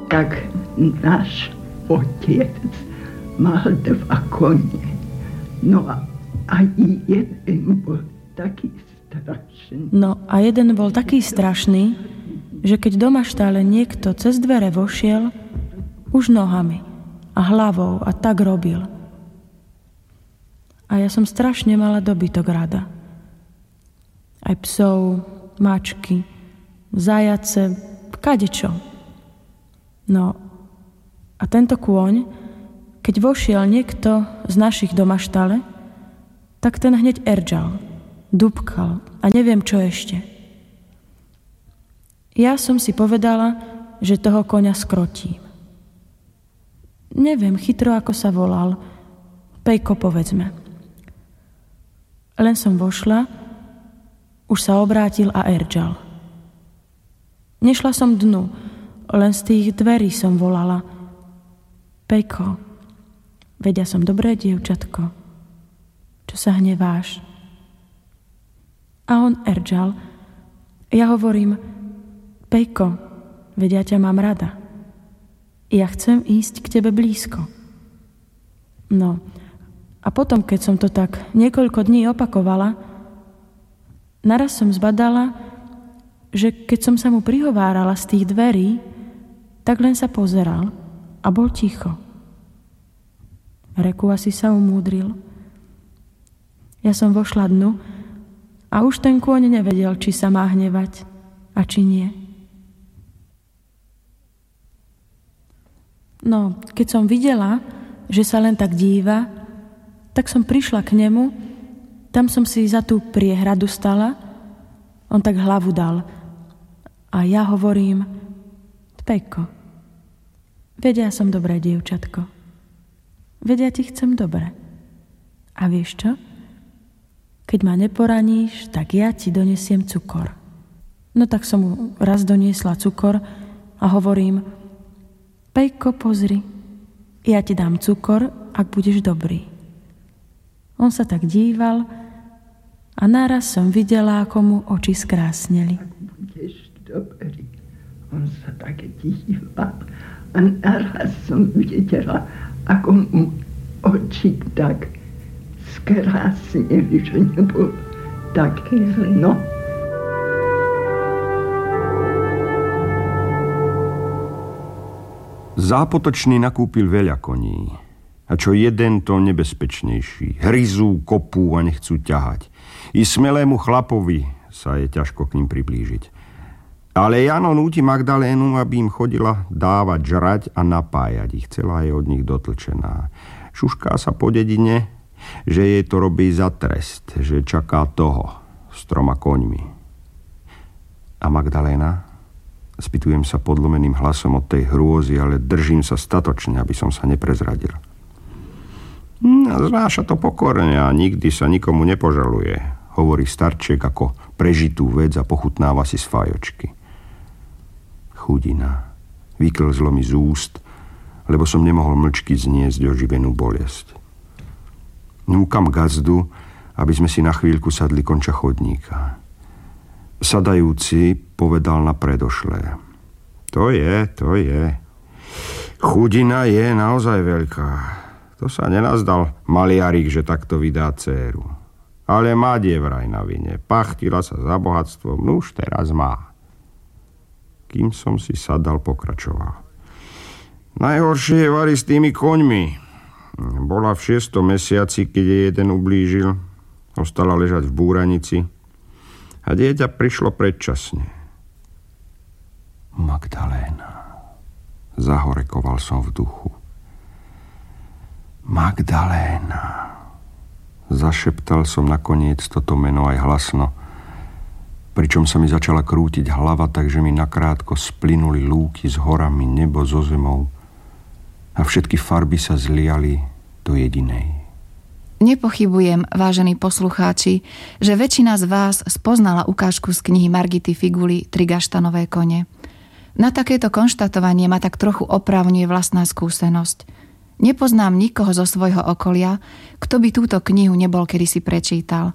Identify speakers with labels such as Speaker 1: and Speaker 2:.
Speaker 1: tak náš otec mal 2 kone. No a jeden bol taký strašný.
Speaker 2: No a jeden bol taký strašný, že keď do maštále niekto cez dvere vošiel, už nohami a hlavou a tak robil. A ja som strašne mala dobytok rada. Aj psov, mačky, zajace, kadečo. No a tento kôň, keď vošiel niekto z našich do maštale, tak ten hneď erdžal, dúbkal a neviem čo ešte. Ja som si povedala, že toho koňa skrotím. Neviem chytro, ako sa volal. Pejko, povedzme. Len som vošla, už sa obrátil a erdžal. Nešla som dnu, len z tých dverí som volala. Pejko, veď ja som dobré dievčatko. Čo sa hneváš? A on erdžal. Ja hovorím, Pejko, veď ja ťa mám rada. Ja chcem ísť k tebe blízko. No, a potom, keď som to tak niekoľko dní opakovala, naraz som zbadala, že keď som sa mu prihovárala z tých dverí, tak len sa pozeral a bol ticho. Reku asi sa umúdril. Ja som vošla dnu a už ten kôň nevedel, či sa má hnevať a či nie. No, keď som videla, že sa len tak díva, tak som prišla k nemu, tam som si za tú priehradu stala, on tak hlavu dal a ja hovorím, Pejko, veď ja som dobré dievčatko, veď ja ti chcem dobre. A vieš čo? Keď ma neporaníš, tak ja ti donesiem cukor. No tak som mu raz doniesla cukor a hovorím, Pejko, pozri, ja ti dám cukor, ak budeš dobrý. On sa tak díval a naraz som videla, ako mu oči skrásneli.
Speaker 1: Ak budeš dobrý. On sa tak díval a naraz som videla, ako mu oči tak skrásneli, že nebol taký no.
Speaker 3: Zápotočný nakúpil veľa koní. A čo jeden, to nebezpečnejší. Hryzú, kopú a nechcú ťahať. I smelému chlapovi sa je ťažko k ním priblížiť. Ale Jano núti Magdalénu, aby im chodila dávať žrať a napájať ich. Celá je od nich dotlčená. Šušká sa po dedine, že jej to robí za trest, že čaká toho s 3 koňmi. A Magdaléna? Spýtujem sa podlomeným hlasom od tej hrôzy, ale držím sa statočne, aby som sa neprezradil. Znáša to pokorne a nikdy sa nikomu nepožaluje, hovorí starček ako prežitú vec a pochutnáva si z fájočky. Chudina. Vyklzlo mi z úst, lebo som nemohol mlčky zniesť oživenú bolesť. Núkam gazdu, aby sme si na chvíľku sadli konča chodníka. Sadajúci povedal na predošlé. To je. Chudina je naozaj veľká. To sa nenazdal maliarik, že takto vydá dcéru. Ale mať je vraj na vine. Pachtila sa za bohatstvom, no už teraz má. Kým som si sadal, pokračoval. Najhoršie je vari s tými koňmi. Bola v 6. mesiaci, keď jej jeden ublížil. Ostala ležať v búranici. A dieťa prišlo predčasne. Magdaléna. Zahorekoval som v duchu. Magdaléna. Zašeptal som nakoniec toto meno aj hlasno, pričom sa mi začala krútiť hlava, takže mi nakrátko splynuli lúky s horami, nebo so zemou a všetky farby sa zliali do jedinej.
Speaker 4: Nepochybujem, vážení poslucháči, že väčšina z vás spoznala ukážku z knihy Margity Figuly Tri gaštanové kone. Na takéto konštatovanie ma tak trochu oprávňuje vlastná skúsenosť. Nepoznám nikoho zo svojho okolia, kto by túto knihu nebol kedysi prečítal.